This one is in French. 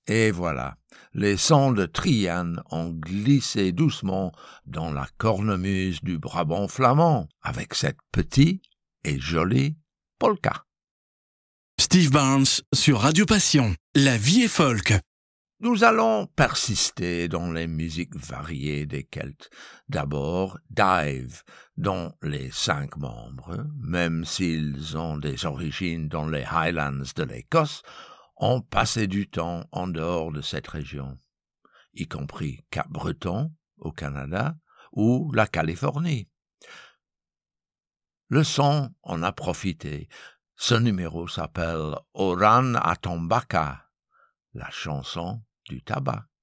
Et voilà, les sons de Triane ont glissé doucement dans la cornemuse du Brabant flamand, avec cette petite et jolie polka. Steve Barnes sur Radio Passion. La vie est folk. Nous allons persister dans les musiques variées des Celtes. D'abord, Dive, dont les 5 membres, même s'ils ont des origines dans les Highlands de l'Écosse, ont passé du temps en dehors de cette région, y compris Cap-Breton au Canada ou la Californie. Le son en a profité. Ce numéro s'appelle Oran Atombaka, la chanson du tabac.